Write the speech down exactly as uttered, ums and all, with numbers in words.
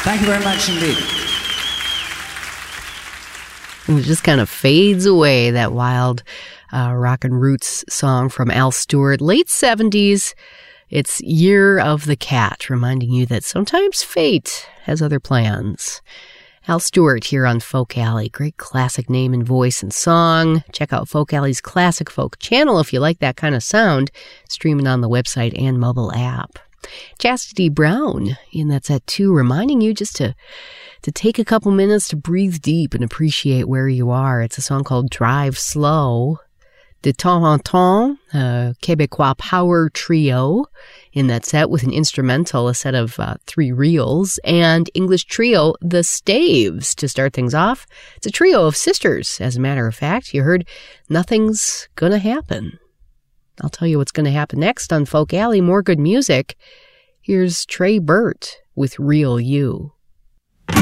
Thank you very much indeed. And it just kind of fades away, that wild uh, rock and roots song from Al Stewart, late seventies. It's Year of the Cat, reminding you that sometimes fate has other plans. Al Stewart here on Folk Alley. Great classic name and voice and song. Check out Folk Alley's Classic Folk channel if you like that kind of sound. Streaming on the website and mobile app. Chastity Brown in That's At Two, reminding you just to to take a couple minutes to breathe deep and appreciate where you are. It's a song called Drive Slow. De Temps en Temps, a Québécois power trio in that set with an instrumental, a set of uh, three reels, and English trio, The Staves, to start things off. It's a trio of sisters, as a matter of fact. You heard Nothing's Gonna Happen. I'll tell you what's going to happen next on Folk Alley. More good music. Here's Trey Burt with Real You.